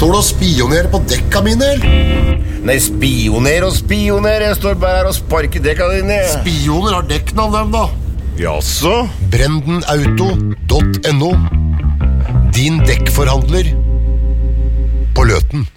Står du og spionerer på dekka mine, eller? Nei, spioner, jeg står bare her og sparker dekka dine. Spioner har dekknavn dem, da. Jaså? Brendenauto.no. Din dekkforhandler på Løten.